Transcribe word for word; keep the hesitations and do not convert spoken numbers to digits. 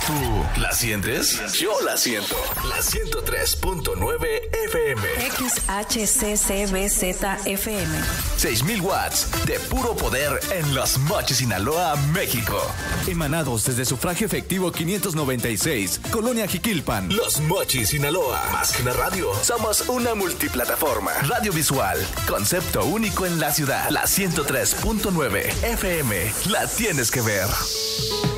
¿Tú la sientes? Yo la siento. La ciento tres punto nueve F M. X H C C B Z F M. seis mil watts de puro poder en Los Mochis, Sinaloa, México. Emanados desde sufragio efectivo quinientos noventa y seis, Colonia Jiquilpan. Los Mochis, Sinaloa. Más que una radio, somos una multiplataforma. Radio visual. Concepto único en la ciudad. La ciento tres punto nueve F M. La tienes que ver.